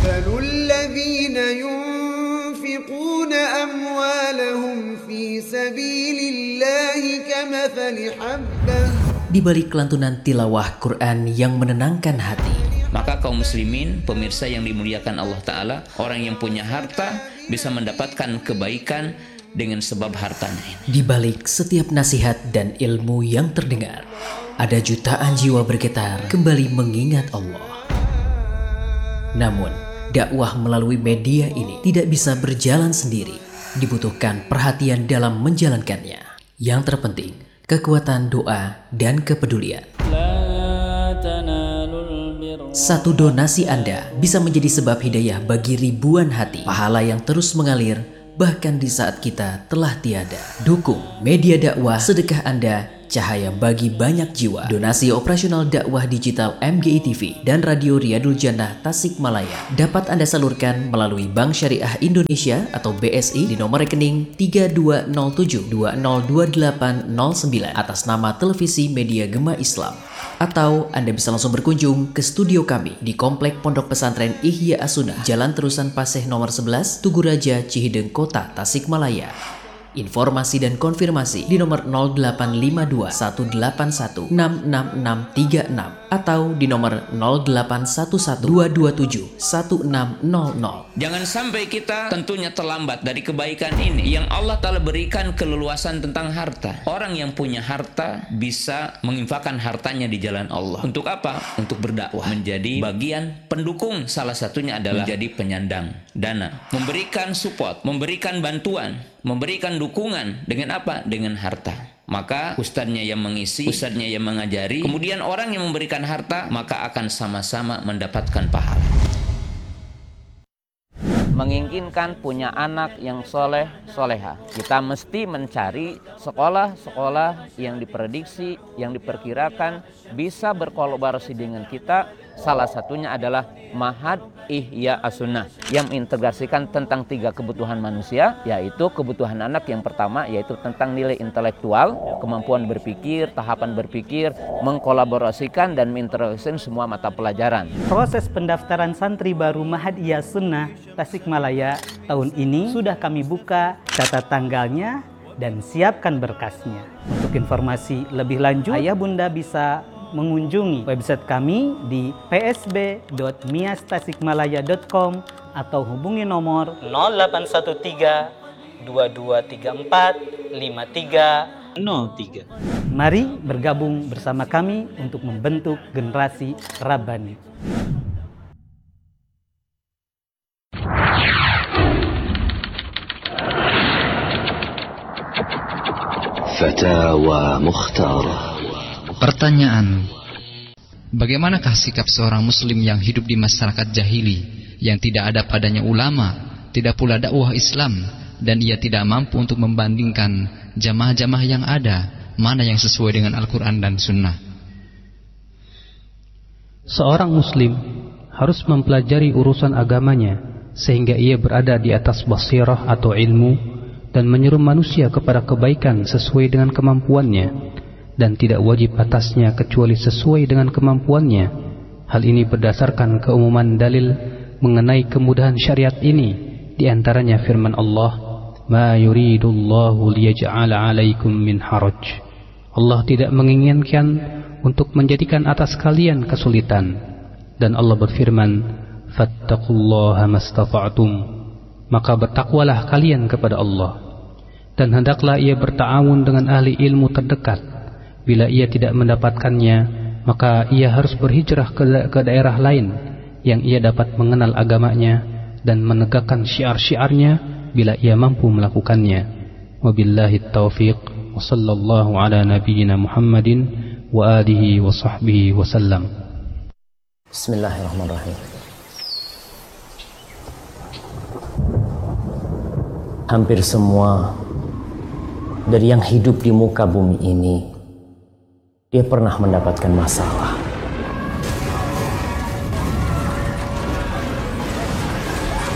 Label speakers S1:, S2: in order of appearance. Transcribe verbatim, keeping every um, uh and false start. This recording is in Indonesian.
S1: Mathalul ladzina yunfiquna amwalahum fi sabilillahi kamathali habbah.
S2: Di balik lantunan tilawah Quran yang menenangkan hati,
S3: maka kaum muslimin, pemirsa yang dimuliakan Allah Ta'ala, orang yang punya harta bisa mendapatkan kebaikan dengan sebab hartanya ini.
S2: Di balik setiap nasihat dan ilmu yang terdengar, ada jutaan jiwa bergetar kembali mengingat Allah. Namun, dakwah melalui media ini tidak bisa berjalan sendiri. Dibutuhkan perhatian dalam menjalankannya. Yang terpenting, kekuatan doa dan kepedulian. Satu donasi Anda bisa menjadi sebab hidayah bagi ribuan hati. Pahala yang terus mengalir bahkan di saat kita telah tiada. Dukung media dakwah, sedekah Anda, cahaya bagi banyak jiwa. Donasi operasional dakwah digital M G I T V dan Radio Riyadul Jannah Tasikmalaya dapat Anda salurkan melalui Bank Syariah Indonesia atau B S I di nomor rekening tiga dua nol tujuh dua nol dua delapan nol sembilan atas nama Televisi Media Gema Islam. Atau Anda bisa langsung berkunjung ke studio kami di Komplek Pondok Pesantren Ihya As-Sunnah, Jalan Terusan Paseh nomor sebelas, Tugu Raja, Cihideng Kota, Tasikmalaya. Informasi dan konfirmasi di nomor nol delapan lima dua satu delapan satu enam enam enam tiga enam atau di nomor nol delapan satu satu dua dua tujuh satu enam nol nol.
S3: Jangan sampai kita tentunya terlambat dari kebaikan ini yang Allah Ta'ala berikan keleluasan tentang harta. Orang yang punya harta bisa menginfakkan hartanya di jalan Allah. Untuk apa? Untuk berdakwah, menjadi bagian pendukung. Salah satunya adalah menjadi penyandang dana, memberikan support, memberikan bantuan, memberikan dukungan dengan apa? Dengan harta. Maka ustadznya yang mengisi, ustadznya yang mengajari, kemudian orang yang memberikan harta, maka akan sama-sama mendapatkan pahala.
S4: Menginginkan punya anak yang soleh, soleha, kita mesti mencari sekolah-sekolah yang diprediksi, yang diperkirakan bisa berkolaborasi dengan kita. Salah satunya adalah Ma'had Ihya As-Sunnah yang mengintegrasikan tentang tiga kebutuhan manusia, yaitu kebutuhan anak yang pertama yaitu tentang nilai intelektual, kemampuan berpikir, tahapan berpikir, mengkolaborasikan dan mengintegrasikan semua mata pelajaran.
S5: Proses pendaftaran santri baru Ma'had Ihya As-Sunnah Tasikmalaya tahun ini sudah kami buka, catat tanggalnya dan siapkan berkasnya. Untuk informasi lebih lanjut, ayah bunda bisa mengunjungi website kami di p s b dot mias tasikmalaya dot com atau hubungi nomor nol delapan satu tiga dua dua tiga empat lima tiga nol tiga. Mari bergabung bersama kami untuk membentuk generasi Rabbani.
S6: Fatawa Mukhtarah.
S7: Pertanyaan, bagaimanakah sikap seorang muslim yang hidup di masyarakat jahili, yang tidak ada padanya ulama, tidak pula dakwah Islam, dan ia tidak mampu untuk membandingkan jamaah-jamaah yang ada, mana yang sesuai dengan Al-Quran dan Sunnah?
S8: Seorang muslim harus mempelajari urusan agamanya, sehingga ia berada di atas basirah atau ilmu, dan menyeru manusia kepada kebaikan sesuai dengan kemampuannya, dan tidak wajib atasnya kecuali sesuai dengan kemampuannya. Hal ini berdasarkan keumuman dalil mengenai kemudahan syariat ini, di antaranya firman Allah, "Ma yuridullahu liyaj'ala 'alaikum min haraj." Allah tidak menginginkan untuk menjadikan atas kalian kesulitan. Dan Allah berfirman, "Fattaqullaha mastata'tum." Maka bertakwalah kalian kepada Allah. Dan hendaklah ia berta'awun dengan ahli ilmu terdekat. Bila ia tidak mendapatkannya, maka ia harus berhijrah ke, da ke daerah lain yang ia dapat mengenal agamanya dan menegakkan syiar-syiarnya bila ia mampu melakukannya. Wabillahi taufiq wa sallallahu ala nabiyyina Muhammadin wa alihi wa sahbihi wa sallam.
S2: Bismillahirrahmanirrahim. Hampir semua dari yang hidup di muka bumi ini, dia pernah mendapatkan masalah.